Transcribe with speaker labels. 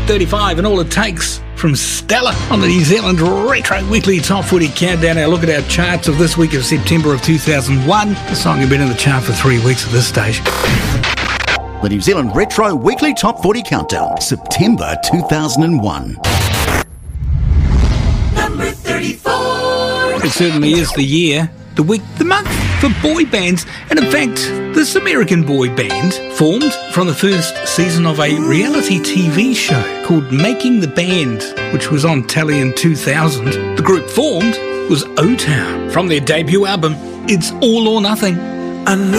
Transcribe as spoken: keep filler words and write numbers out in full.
Speaker 1: thirty-five, and All It Takes from Stella on the New Zealand Retro Weekly Top forty Countdown. Now look at our charts of this week of September of two thousand one. The song had been in the chart for three weeks at this stage.
Speaker 2: The New Zealand Retro Weekly Top forty Countdown, September two thousand one.
Speaker 3: Number thirty-four.
Speaker 1: It certainly is the year, the week, the month for boy bands. And in fact, this American boy band formed from the first season of a reality T V show called Making the Band, which was on telly in two thousand. The group formed was O-Town from their debut album, It's All or Nothing.
Speaker 3: I know